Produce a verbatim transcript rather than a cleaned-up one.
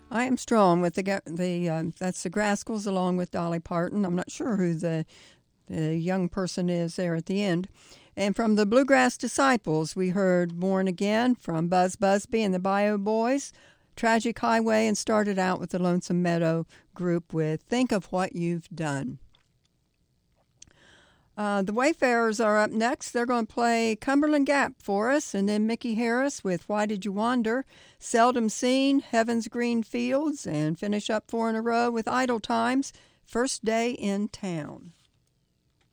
I Am Strong with the ga- the um, that's the Grascals along with Dolly Parton. I'm not sure who the the young person is there at the end. And from the Bluegrass Disciples, we heard Born Again from Buzz Busby and the Bayou Boys, Tragic Highway, and started out with the Lonesome Meadow group with Think of What You've Done. Uh, the Wayfarers are up next. They're going to play Cumberland Gap for us, and then Mickey Harris with Why Did You Wander, Seldom Seen, Heaven's Green Fields, and finish up four in a row with Idle Times, First Day in Town.